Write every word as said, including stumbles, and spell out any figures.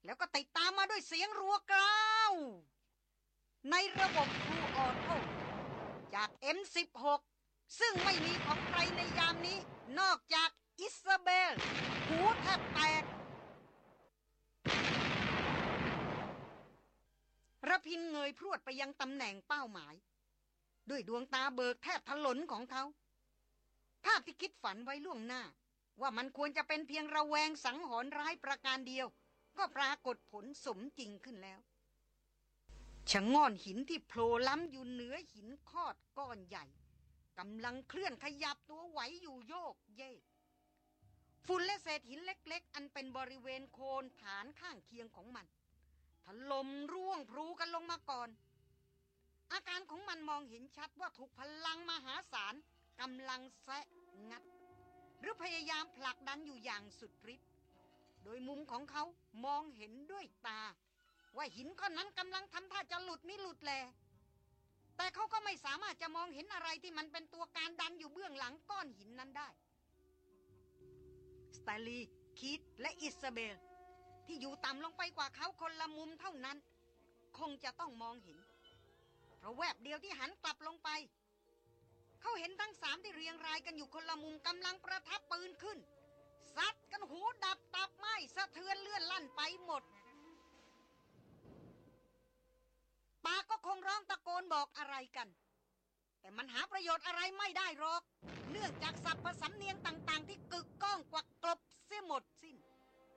แล้วก็ติดตามมาด้วยเสียงรัวกราวในระบบครูออโต้จาก เอ็ม สิบหก ซึ่งไม่มีของใครในยามนี้นอกจากอิซาเบลหูแทบแตกระพินเงยพรวดไปยังตำแหน่งเป้าหมายด้วยดวงตาเบิกแทบถลนของเขาภาพที่คิดฝันไว้ล่วงหน้าว่ามันควรจะเป็นเพียงระแวงสังหรณ์ร้ายประการเดียวก็ปรากฏผลสมจริงขึ้นแล้วชะง่อนหินที่โผล่ล้ำอยู่เหนือหินคอดก้อนใหญ่กำลังเคลื่อนขยับตัวไหวอยู่โยกเยกฝุ่นและเศษหินเล็กๆอันเป็นบริเวณโคนฐานข้างเคียงของมันถล่มร่วงพลูกันลงมาก่อนอาการของมันมองเห็นชัดว่าถูกพลังมหาศาลกำลังแซะงัดหรือพยายามผลักดันอยู่อย่างสุดฤทธิ์โดยมุมของเขามองเห็นด้วยตาว่าหินก้อนนั้นกำลังทำท่าจะหลุดมิหลุดแลแต่เขาก็ไม่สามารถจะมองเห็นอะไรที่มันเป็นตัวการดันอยู่เบื้องหลังก้อนหินนั้นได้สไตลีคีธและอิซาเบลที่อยู่ต่ำลงไปกว่าเขาคนละมุมเท่านั้นคงจะต้องมองเห็นเพราะแวบเดียวที่หันกลับลงไปเขาเห็นทั้งสามที่เรียงรายกันอยู่คนละมุมกำลังประทับปืนขึ้นซัดกันหูดับตับไหม้สะเทือนเลื่อนลั่นไปหมดปากก็คงร้องตะโกนบอกอะไรกันแต่มันหาประโยชน์อะไรไม่ได้หรอกเนื่องจากศัพท์ภาษาเนียงต่างๆที่กึกก้องกว่ากลบเสียหมดสิ้น